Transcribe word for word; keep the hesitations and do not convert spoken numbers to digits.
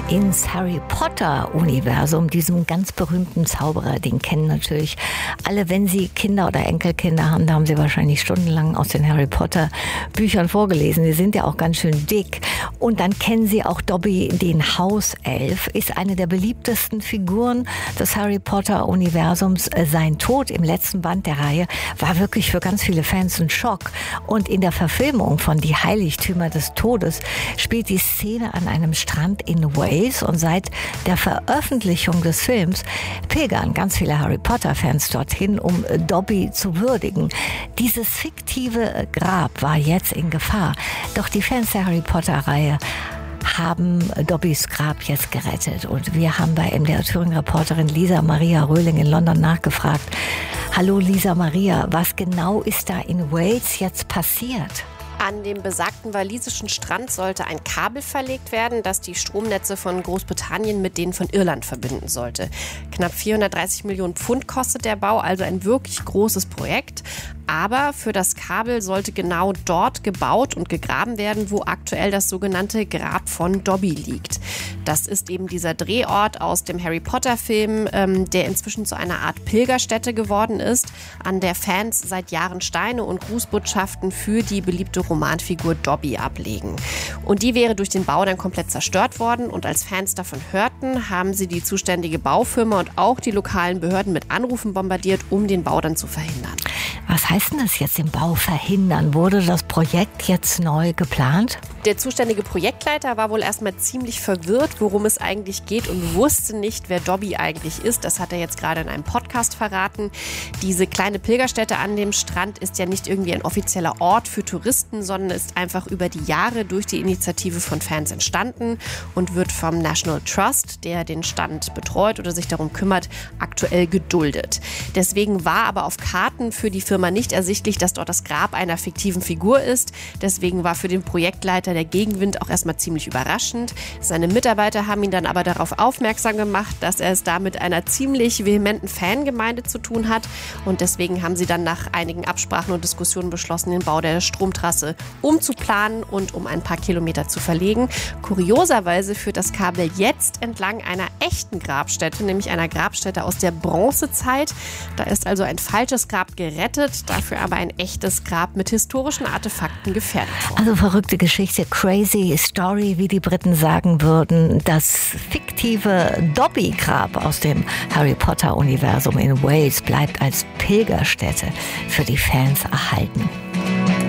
ins Harry Potter-Universum, diesem ganz berühmten Zauberer. Den kennen natürlich alle. Wenn Sie Kinder oder Enkelkinder haben, da haben Sie wahrscheinlich stundenlang aus den Harry Potter-Büchern vorgelesen. Die sind ja auch ganz schön dick. Und dann kennen Sie auch Dobby, den Hauself, ist eine der beliebtesten Figuren des Harry Potter-Universums. Sein Tod im letzten Band der Reihe war wirklich für ganz viele Fans ein Schock. Und in der Verfilmung von Die Heiligtümer des Todes spielt die Szene an einem Strand in Wales. Und seit der Veröffentlichung des Films pilgern ganz viele Harry Potter-Fans dorthin, um Dobby zu würdigen. Dieses fiktive Grab war jetzt in Gefahr. Doch die Fans der Harry Potter-Reihe haben Dobbys Grab jetzt gerettet. Und wir haben bei M D R Thüringen-Reporterin Lisa Maria Röhling in London nachgefragt. Hallo Lisa Maria, was genau ist da in Wales jetzt passiert? An dem besagten walisischen Strand sollte ein Kabel verlegt werden, das die Stromnetze von Großbritannien mit denen von Irland verbinden sollte. Knapp vierhundertdreißig Millionen Pfund kostet der Bau, also ein wirklich großes Projekt. Aber für das Kabel sollte genau dort gebaut und gegraben werden, wo aktuell das sogenannte Grab von Dobby liegt. Das ist eben dieser Drehort aus dem Harry Potter-Film, ähm, der inzwischen zu einer Art Pilgerstätte geworden ist, an der Fans seit Jahren Steine und Grußbotschaften für die beliebte Romanfigur Dobby ablegen. Und die wäre durch den Bau dann komplett zerstört worden. Und als Fans davon hörten, haben sie die zuständige Baufirma und auch die lokalen Behörden mit Anrufen bombardiert, um den Bau dann zu verhindern. Was heißt denn das jetzt, den Bau verhindern? Wurde das Projekt jetzt neu geplant? Der zuständige Projektleiter war wohl erstmal ziemlich verwirrt, worum es eigentlich geht und wusste nicht, wer Dobby eigentlich ist. Das hat er jetzt gerade in einem Podcast verraten. Diese kleine Pilgerstätte an dem Strand ist ja nicht irgendwie ein offizieller Ort für Touristen, sondern ist einfach über die Jahre durch die Initiative von Fans entstanden und wird vom National Trust, der den Stand betreut oder sich darum kümmert, aktuell geduldet. Deswegen war aber auf Karten für die Firma nicht ersichtlich, dass dort das Grab einer fiktiven Figur ist. Deswegen war für den Projektleiter der Gegenwind auch erstmal ziemlich überraschend. Seine Mitarbeiter haben ihn dann aber darauf aufmerksam gemacht, dass er es da mit einer ziemlich vehementen Fangemeinde zu tun hat. Und deswegen haben sie dann nach einigen Absprachen und Diskussionen beschlossen, den Bau der Stromtrasse umzuplanen und um ein paar Kilometer zu verlegen. Kurioserweise führt das Kabel jetzt entlang einer echten Grabstätte, nämlich einer Grabstätte aus der Bronzezeit. Da ist also ein falsches Grab gerettet, dafür aber ein echtes Grab mit historischen Artefakten gefährdet worden. Also verrückte Geschichte, crazy story, wie die Briten sagen würden. Das fiktive Dobby-Grab aus dem Harry Potter-Universum in Wales bleibt als Pilgerstätte für die Fans erhalten.